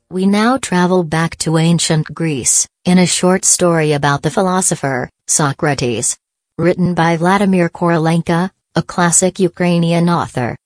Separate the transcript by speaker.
Speaker 1: We now travel back to ancient Greece, in a short story about the philosopher, Socrates. Written by Vladimir Korolenko, a classic Ukrainian author.